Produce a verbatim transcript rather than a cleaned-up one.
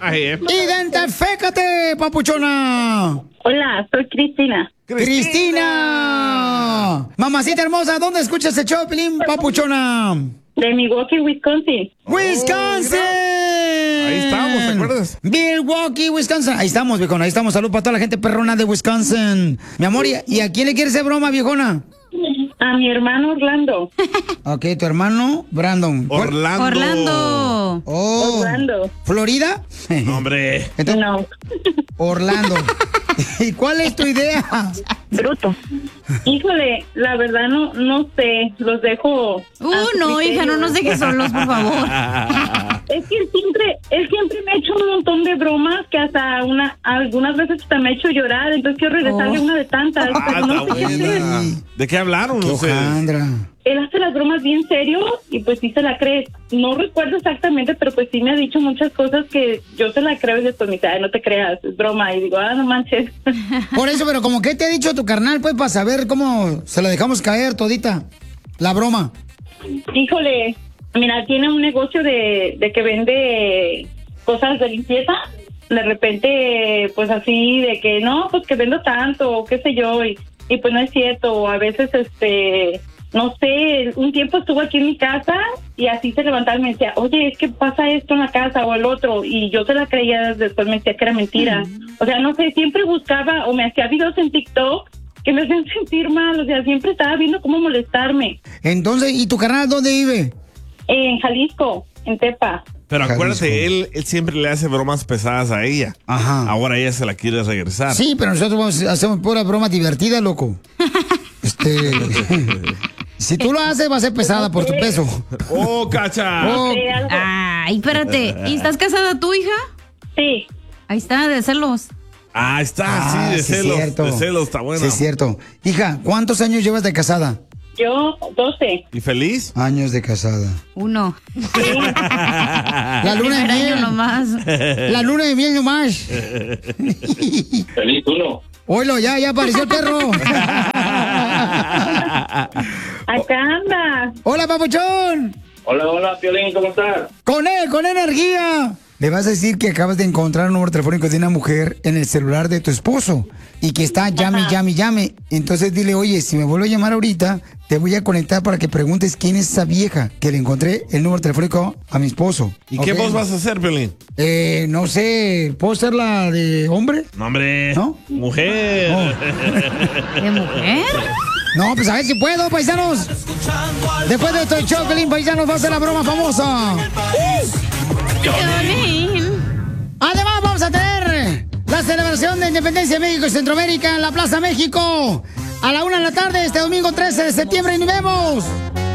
Identifícate, papuchona. Hola, soy Cristina. Cristina. Cristina. Mamacita hermosa, ¿dónde escuchas el show, Pelín, papuchona? De Milwaukee, Wisconsin. ¡Wisconsin! Oh, ahí estamos, ¿te acuerdas? Milwaukee, Wisconsin. Ahí estamos, viejona, ahí estamos. Salud para toda la gente perrona de Wisconsin. Mi amor, ¿y y a quién le quieres hacer broma, viejona? A mi hermano Orlando. Ok, tu hermano Brandon. Orlando. Orlando. Oh. Orlando. ¿Florida? No, hombre. Entonces, No. Orlando. ¿Y cuál es tu idea? Bruto. Híjole, la verdad no no sé, los dejo. Uh, no, hija, no nos dejes solos, por favor. Es que él siempre, él siempre me ha hecho un montón de bromas que hasta una, algunas veces hasta me ha hecho llorar, entonces quiero regresarle Oh. una de tantas. Ah, pero no está sé qué hacer. buena. ¿De qué hablaron ¡Qué ustedes? hojandra! Él hace las bromas bien serio y pues sí se la cree. No recuerdo exactamente, pero pues sí me ha dicho muchas cosas que yo se la creo y después me dice, ay, no te creas, es broma. Y digo, ah, no manches. Por eso, pero como que te ha dicho tu carnal, pues, para saber cómo se la dejamos caer todita, la broma. Híjole, mira, tiene un negocio de, de que vende cosas de limpieza. De repente, pues así, de que no, pues que vendo tanto, o qué sé yo, y, y pues no es cierto. O a veces, este, no sé, un tiempo estuvo aquí en mi casa y así se levantaba y me decía, oye, es que pasa esto en la casa o el otro, y yo se la creía, después me decía que era mentira. O sea, no sé, siempre buscaba o me hacía videos en TikTok que me hacían sentir mal, o sea, siempre estaba viendo cómo molestarme. Entonces, ¿y tu carnal dónde vive? En Jalisco, en Tepa. Pero acuérdate, Jalisco. él, él siempre le hace bromas pesadas a ella. Ajá. Ahora ella se la quiere regresar. Sí, pero nosotros vamos, hacemos pura broma divertida, loco. Este... Si tú lo haces, va a ser pesada por tu peso. ¡Oh, cacha! Oh, Eh, algo- Ay, espérate. ¿Y estás casada tú, hija? Sí. Ahí está, de celos. Ah, está, ah, sí, de sí es celos. cierto. De celos, está bueno. Sí, es cierto. Hija, ¿cuántos años llevas de casada? Yo, doce. ¿Y feliz? Años de casada. Uno. La luna de Primer año miel. nomás. La luna de miel nomás. Feliz uno. Oilo, ya, ya apareció el perro. Acá anda. Hola, papuchón. Hola, hola, Piolín, ¿cómo estás? Con él, con energía. Le vas a decir que acabas de encontrar un número telefónico de una mujer en el celular de tu esposo y que está llame, llame, llame. Entonces dile, oye, si me vuelvo a llamar ahorita, te voy a conectar para que preguntes quién es esa vieja que le encontré el número telefónico a mi esposo. ¿Y qué ¿Ok? voz vas a hacer, Piolín? Eh, no sé, ¿puedo ser la de hombre? No, hombre. ¿No? Mujer. Oh. ¿De mujer? No, pues a ver si puedo, paisanos. Después de esto, el show, Pelín, paisanos, va a ser la broma famosa. Además, vamos a tener la celebración de Independencia de México y Centroamérica en la Plaza México a la una de la tarde este domingo trece de septiembre y nos vemos.